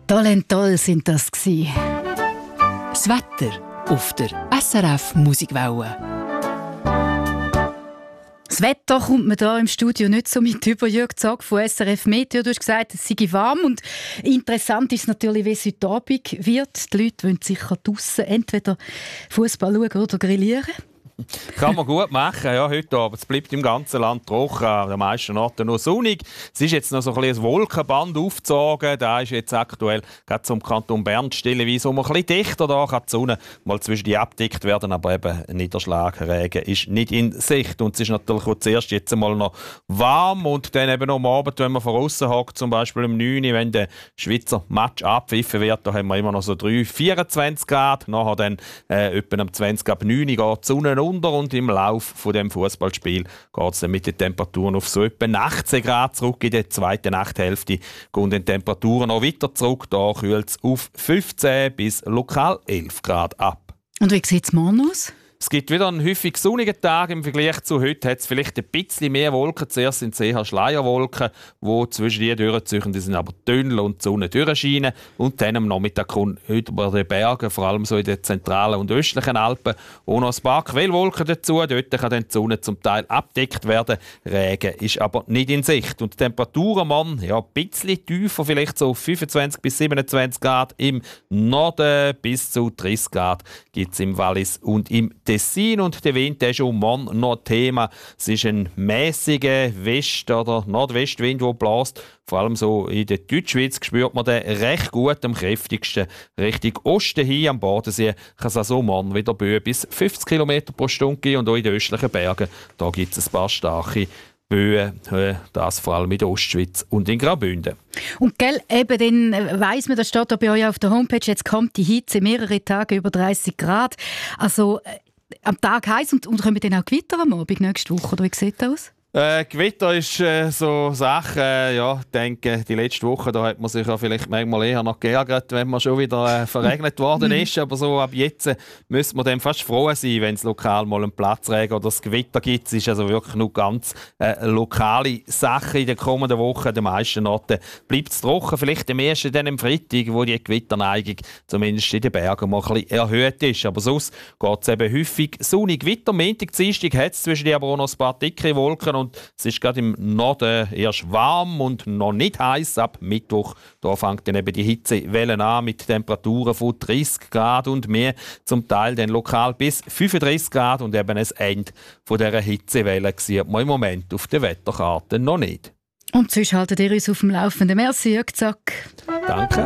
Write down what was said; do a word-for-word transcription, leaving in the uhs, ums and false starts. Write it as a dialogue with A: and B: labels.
A: Toll und toll sind das gsi.
B: Das Wetter auf der S R F Musikwelle.
A: Das Wetter kommt mir hier im Studio nicht so mit über. Jörg Zog von S R F Meteo. Du hast gesagt, es sei warm. Und interessant ist natürlich, wie es heute Abend wird. Die Leute wollen sicher draussen entweder Fußball schauen oder grillieren.
C: Kann man gut machen, ja, heute Abend. Es bleibt im ganzen Land trocken, an den meisten Orten nur sonnig. Es ist jetzt noch so ein, ein Wolkenband aufgezogen. Da ist jetzt aktuell gerade zum Kanton Bern stilleweise um ein bisschen dichter. Da kann die Sonne mal zwischen die abdeckt werden, aber eben Niederschlag, Regen ist nicht in Sicht. Und es ist natürlich auch zuerst jetzt einmal noch warm und dann eben noch am Abend, wenn man von außen hockt, zum Beispiel um neun Uhr, wenn der Schweizer Match abpfiffen wird, da haben wir immer noch so drei, vierundzwanzig Grad. Nachher dann äh, etwa um zwanzig ab neun Uhr geht die Sonne unter und im Lauf von dem Fußballspiel geht es dann mit den Temperaturen auf so etwa achtzehn Grad zurück. In der zweiten Nachthälfte gehen die Temperaturen noch weiter zurück. Da kühlt es auf fünfzehn bis lokal elf Grad ab.
A: Und wie sieht es morgen aus?
C: Es gibt wieder einen häufig sonnigen Tag. Im Vergleich zu heute hat es vielleicht ein bisschen mehr Wolken. Zuerst sind es eher Schleierwolken, die zwischen die durchziehen. Die sind aber dünn und die Sonne durchscheinen. Und dann am Nachmittag kommt über den Bergen, vor allem so in den zentralen und östlichen Alpen, auch noch ein paar Quellwolken dazu. Dort kann dann die Sonne zum Teil abdeckt werden. Regen ist aber nicht in Sicht. Und die Temperaturen, man, ja, ein bisschen tiefer, vielleicht so fünfundzwanzig bis siebenundzwanzig Grad im Norden, bis zu dreißig Grad gibt es im Wallis und im Tessin. Und der Wind ist schon morgen noch Thema. Es ist ein mäßiger West- oder Nordwestwind, der bläst. Vor allem so in der Deutschschweiz spürt man den recht gut, am kräftigsten Richtung Osten hin. Am Bodensee kann es also morgen wieder Böen bis fünfzig Kilometer pro Stunde geben. Und auch in den östlichen Bergen da gibt es ein paar starke Böen, das vor allem in der Ostschweiz und in Graubünden.
A: Und gell, eben dann weiss man, das steht da bei euch auf der Homepage, jetzt kommt die Hitze mehrere Tage über dreißig Grad. Also äh, am Tag heiß und, und kommen dann auch Gewitter am Abend nächste Woche, oder wie sieht das aus?
C: Äh, Gewitter ist äh, so Sache. Äh, ja, ich denke, die letzte Woche da hat man sich ja vielleicht manchmal eher noch geärgert, wenn man schon wieder äh, verregnet worden ist. Aber so ab jetzt äh, müssen wir dann fast froh sein, wenn es lokal mal einen Platzregen oder das Gewitter gibt. Es ist also wirklich nur ganz äh, lokale Sache in den kommenden Wochen. Den meisten Orten bleibt es trocken. Vielleicht am ersten dann am Freitag, wo die Gewitterneigung zumindest in den Bergen mal ein bisschen erhöht ist. Aber sonst geht es eben häufig sonnig. Gewitter, Montag, Dienstag hat es zwischen aber auch noch ein paar dickere Wolken. Und es ist gerade im Norden erst warm und noch nicht heiß. Ab Mittwoch da fängt dann eben die Hitzewelle an mit Temperaturen von dreißig Grad und mehr. Zum Teil dann lokal bis fünfunddreißig Grad. Und eben ein Ende von dieser Hitzewelle sieht man im Moment auf der Wetterkarte noch nicht.
A: Und sonst haltet ihr uns auf dem Laufenden. Merci, Jörg Zack.
C: Danke.